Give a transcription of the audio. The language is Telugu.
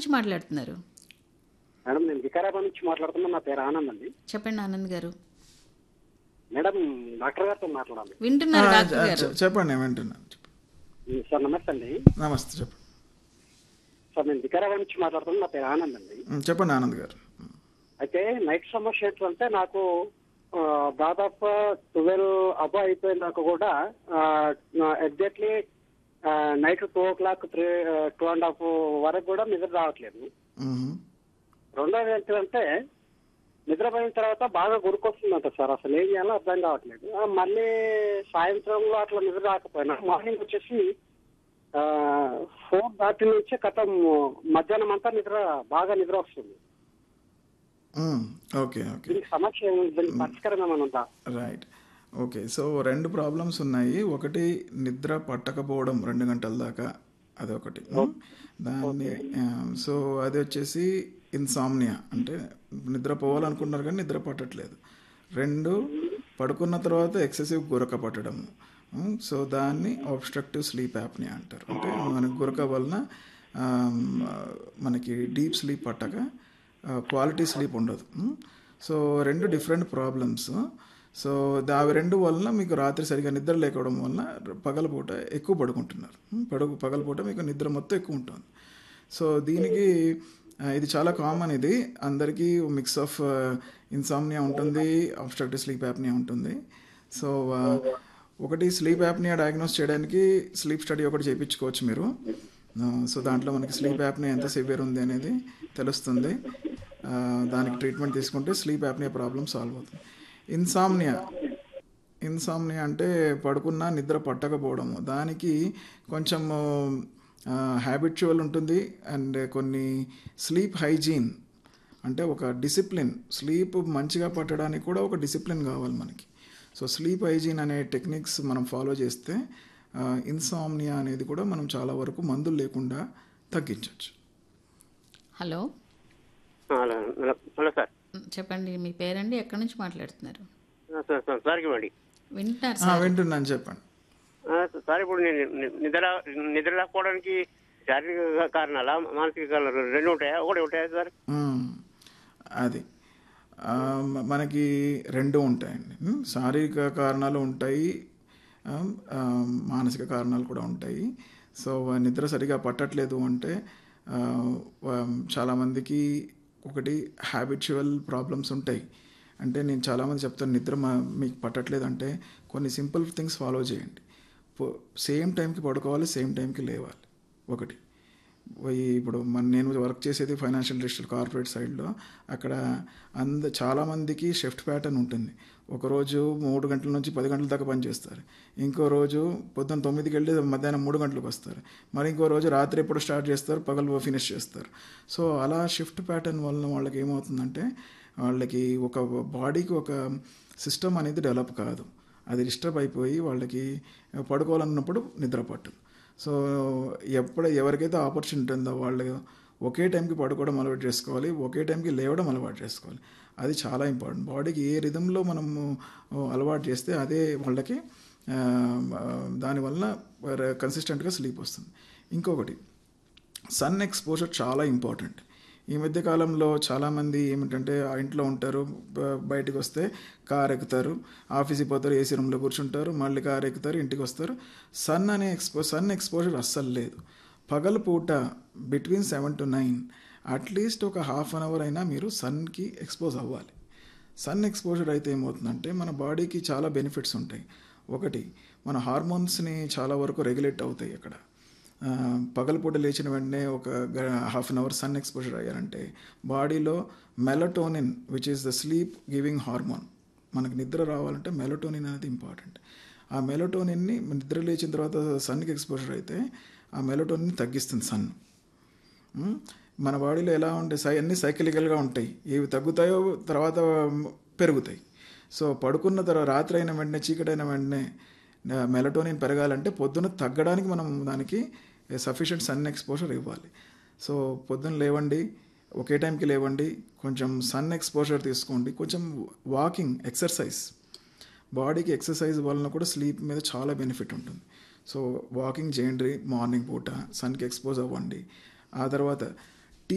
నుంచి మాట్లాడుతున్నారు? మేడం నేను వికారాబాద్ నుంచి మాట్లాడుతున్నా. నా పేరు ఆనంద్ అండి. చెప్పండి ఆనంద్ గారు. మేడం డాక్టర్ గారితో మాట్లాడాలి. వింటున్నారు డాక్టర్ గారు? చెప్పండి, నేను వింటున్నాను. సార్ నమస్తే అండి. నమస్తే, చెప్పండి సార్ నేను వికారాబాద్ నుంచి మాట్లాడుతున్నా. నా పేరు ఆనంద్ అండి. చెప్పండి ఆనంద్ గారు. అయితే నైట్ సమస్య ఏంటంటే నాకు దాదాపు 12 అబో అయిపోయినాక కూడా ఎగ్జాక్ట్లీ నైట్ 2 o'clock 2:30 వరకు కూడా నిద్ర రావట్లేదు. రెండోది ఏంటంటే నిద్రపోయిన తర్వాత బాగా గురికొస్తుందంట సార్. అసలు ఏం చేయాలో అర్థం కావట్లేదు. మళ్ళీ సాయంత్రంలో అట్లా నిద్ర రాకపోయినా మార్నింగ్ వచ్చేసి 4:30 నుంచి కథం మధ్యాహ్నం అంతా బాగా నిద్ర వస్తుంది. ఓకే ఓకే, దీనికి సమస్య దీనికి పరిష్కారం ఏమైనా ఉందా? రైట్. ఓకే, సో 2 ప్రాబ్లమ్స్ ఉన్నాయి. ఒకటి నిద్ర పట్టకపోవడం 2 గంటల దాకా, అదొకటి. దాన్ని సో అది వచ్చేసి ఇన్సామ్నియా, అంటే నిద్ర పోవాలనుకుంటున్నారు కానీ నిద్ర పట్టట్లేదు. 2, పడుకున్న తర్వాత ఎక్సెసివ్ గురక పట్టడం. సో దాన్ని ఆబ్స్ట్రక్టివ్ స్లీప్ యాప్నియా అంటారు. అంటే మనకి గురక వలన మనకి డీప్ స్లీప్ పట్టక క్వాలిటీ స్లీప్ ఉండదు. So 2 different problems. సో అవి 2 వలన మీకు రాత్రి సరిగా నిద్ర లేకపోవడం వలన పగలపూట ఎక్కువ పడుకుంటున్నారు. పగలపూట మీకు నిద్ర మొత్తం ఎక్కువ ఉంటుంది. సో దీనికి ఇది చాలా కామన్. ఇది అందరికీ మిక్స్ ఆఫ్ ఇన్సామ్నియా ఉంటుంది, ఆబ్స్ట్రక్టివ్ స్లీప్ యాప్నియా ఉంటుంది. సో ఒకటి స్లీప్ యాప్నియా డయాగ్నోస్ చేయడానికి స్లీప్ స్టడీ ఒకటి చేయించుకోవచ్చు మీరు. సో దాంట్లో మనకి స్లీప్ యాప్నియా ఎంత సివియర్ ఉంది అనేది తెలుస్తుంది. దానికి ట్రీట్మెంట్ తీసుకుంటే స్లీప్ యాప్నియా ప్రాబ్లం సాల్వ్ అవుతుంది. ఇన్సామ్నియా అంటే పడుకున్నా నిద్ర పట్టకపోవడము. దానికి కొంచెం హ్యాబిచువల్ ఉంటుంది అండ్ కొన్ని స్లీప్ హైజీన్ అంటే ఒక డిసిప్లిన్, స్లీప్ మంచిగా పట్టడానికి కూడా ఒక డిసిప్లిన్ కావాలి మనకి. సో స్లీప్ హైజీన్ అనే టెక్నిక్స్ మనం ఫాలో చేస్తే ఇన్సామ్నియా అనేది కూడా మనం చాలా వరకు మందులు లేకుండా తగ్గించవచ్చు. హలో హలో సార్, చెప్పండి, మీ పేరండి, ఎక్కడి నుంచి మాట్లాడుతున్నారు? వింటున్నారు సార్? వింటున్నాను, చెప్పండి సార్. ఇప్పుడు నేను నిద్ర రాకపోవడానికి శారీరక కారణాలా మానసిక కారణాలు 2 ఉంటాయా, ఒకటి ఉంటాయా సార్? అది మనకి 2 ఉంటాయండి. శారీరక కారణాలు ఉంటాయి, మానసిక కారణాలు కూడా ఉంటాయి. సో నిద్ర సరిగా పట్టట్లేదు అంటే చాలామందికి ఒకటి హ్యాబిచువల్ ప్రాబ్లమ్స్ ఉంటాయి. అంటే నేను చాలామంది చెప్తాను, నిద్ర మీకు పట్టట్లేదు అంటే కొన్ని సింపుల్ థింగ్స్ ఫాలో చేయండి. సేమ్ టైంకి పడుకోవాలి, సేమ్ టైంకి లేవాలి. ఒకటి ఇప్పుడు నేను వర్క్ చేసేది ఫైనాన్షియల్ డిస్ట్రిక్ట్ కార్పొరేట్ సైడ్లో. అక్కడ చాలామందికి షిఫ్ట్ ప్యాటర్న్ ఉంటుంది. ఒకరోజు 3 గంటల నుంచి 10 గంటల దాకా పనిచేస్తారు. ఇంకో రోజు పొద్దున్న 9కి వెళ్ళి మధ్యాహ్నం 3 గంటలకు వస్తారు. మరి ఇంకో రోజు రాత్రి ఎప్పుడు స్టార్ట్ చేస్తారు, పగలు ఫినిష్ చేస్తారు. సో అలా షిఫ్ట్ ప్యాటర్న్ వలన వాళ్ళకి ఏమవుతుందంటే వాళ్ళకి ఒక బాడీకి ఒక సిస్టమ్ అనేది డెవలప్ కాదు. అది డిస్టర్బ్ అయిపోయి వాళ్ళకి పడుకోవాలన్నప్పుడు నిద్ర పట్టదు. సో ఎవరికైతే ఆపర్చునిటీ ఉందో వాళ్ళు ఒకే టైంకి పడుకోవడం అలవాటు చేసుకోవాలి, ఒకే టైంకి లేవడం అలవాటు చేసుకోవాలి. అది చాలా ఇంపార్టెంట్. బాడీకి ఏ రిథంలో మనము అలవాటు చేస్తే అదే వాళ్ళకి దానివల్ల కన్సిస్టెంట్గా స్లీప్ వస్తుంది. ఇంకొకటి సన్ ఎక్స్పోజర్ చాలా ఇంపార్టెంట్. ఈ మధ్యకాలంలో చాలామంది ఏమిటంటే ఆ ఇంట్లో ఉంటారు, బయటకు వస్తే కార్ ఎక్కుతారు, ఆఫీస్కి పోతారు, ఏసీ రూమ్లో కూర్చుంటారు, మళ్ళీ కార్ ఎక్కుతారు, ఇంటికి వస్తారు. సన్ ఎక్స్పోజర్ అస్సలు లేదు. పగల పూట బిట్వీన్ 7 to 9 అట్లీస్ట్ ఒక ½ an hour అయినా మీరు సన్కి ఎక్స్పోజ్ అవ్వాలి. సన్ ఎక్స్పోజర్ అయితే ఏమవుతుందంటే మన బాడీకి చాలా బెనిఫిట్స్ ఉంటాయి. ఒకటి, మన హార్మోన్స్ని చాలా వరకు రెగ్యులేట్ అవుతాయి. అక్కడ పగలపూట లేచిన వెంటనే ఒక ½ an hour సన్ ఎక్స్పోజర్ అయ్యారంటే బాడీలో melatonin which is the sleep giving hormone, మనకు నిద్ర రావాలంటే మెలటోనిన్ అనేది ఇంపార్టెంట్. ఆ మెలటోనిన్ని నిద్ర లేచిన తర్వాత సన్కి ఎక్స్పోజర్ అయితే ఆ మెలటోనిన్ తగ్గిస్తుంది సన్. మన బాడీలో ఎలా ఉంటాయి, అన్నీ సైకిలికల్గా ఉంటాయి. ఏవి తగ్గుతాయో తర్వాత పెరుగుతాయి. సో పడుకున్న తర్వాత రాత్రి అయిన వెంటనే, చీకటి అయిన వెంటనే మెలటోనిన్ పెరగాలంటే పొద్దున తగ్గడానికి మనం దానికి సఫిషియెంట్ సన్ ఎక్స్పోజర్ ఇవ్వాలి. సో పొద్దున లేవండి, ఒకే టైంకి లేవండి, కొంచెం సన్ ఎక్స్పోజర్ తీసుకోండి, కొంచెం వాకింగ్, ఎక్సర్సైజ్. బాడీకి ఎక్సర్సైజ్ వలన కూడా స్లీప్ మీద చాలా బెనిఫిట్ ఉంటుంది. సో వాకింగ్ చేయండి, మార్నింగ్ పూట సన్కి ఎక్స్పోజ్ అవ్వండి. ఆ తర్వాత